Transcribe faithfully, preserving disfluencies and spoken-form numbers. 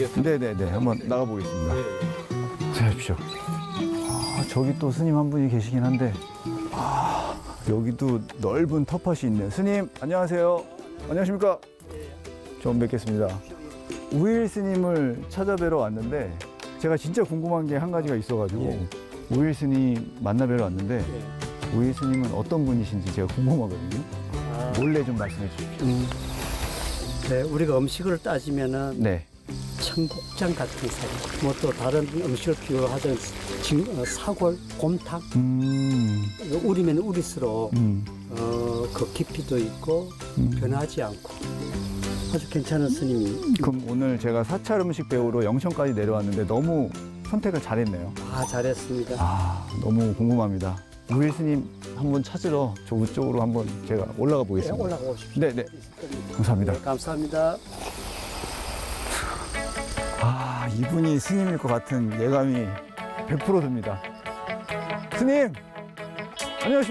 되겠습니다. 네네네. 한번 나가보겠습니다. 네. 자, 보십시오. 아, 저기 또 스님 한 분이 계시긴 한데, 아, 여기도 넓은 텃밭이 있네요. 스님, 안녕하세요. 안녕하십니까? 처음 뵙겠습니다. 우일 스님을 찾아뵈러 왔는데, 제가 진짜 궁금한 게 한 가지가 있어가지고, 예. 우일 스님 만나뵈러 왔는데, 네. 우일 스님은 어떤 분이신지 제가 궁금하거든요. 아, 몰래 좀 말씀해 주십시오. 음, 네, 우리가 음식을 따지면은 네. 청국장 같은 사과, 뭐 또 다른 음식을 비유하자면 진, 어, 사골, 곰탕, 음, 우리면 우리스러워 음, 어, 그 깊이도 있고 음. 변하지 않고 아주 괜찮은 스님이. 그럼 오늘 제가 사찰 음식 배우러 영천까지 내려왔는데 너무 선택을 잘했네요. 아, 잘했습니다. 아, 너무 궁금합니다. 우일 스님 한번 찾으러 저쪽으로 한번 제가 올라가 네, 보겠습니다. 올라가 보십시오. 네, 네. 감사합니다. 네, 감사합니다. 아, 이분이 스님일 것 같은 예감이 백 퍼센트 듭니다. 스님! 안녕하십니까?